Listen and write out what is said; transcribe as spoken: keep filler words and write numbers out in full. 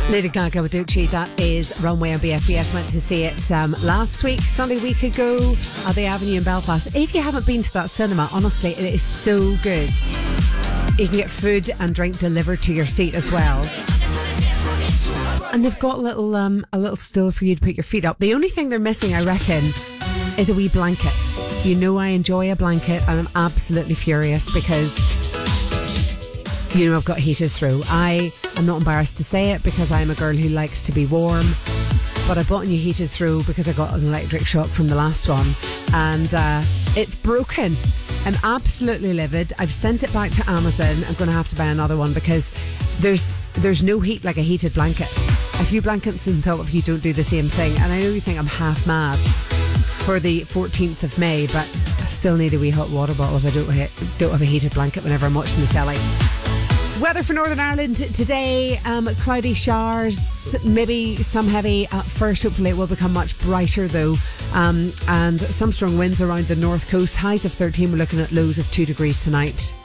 Lady Gaga with Gucci, that is Runway on B F B S. Went to see it um, last week, Sunday week ago, at the Avenue in Belfast. If you haven't been to that cinema, honestly, it is so good. You can get food and drink delivered to your seat as well. And they've got a little, um, a little stool for you to put your feet up. The only thing they're missing, I reckon, is a wee blanket. You know I enjoy a blanket, and I'm absolutely furious because, you know, I've got heated through. I am not embarrassed to say it because I'm a girl who likes to be warm, but I bought a new heated through because I got an electric shock from the last one, and uh, it's broken. I'm absolutely livid. I've sent it back to Amazon. I'm going to have to buy another one because there's there's no heat like a heated blanket. A few blankets on top of you don't do the same thing, and I know you think I'm half mad for the fourteenth of May, but I still need a wee hot water bottle if I don't, don't have a heated blanket whenever I'm watching the telly. Weather for Northern Ireland today, um, cloudy showers, maybe some heavy at first. Hopefully it will become much brighter though, um, and some strong winds around the north coast. Highs of thirteen, we're looking at lows of two degrees tonight.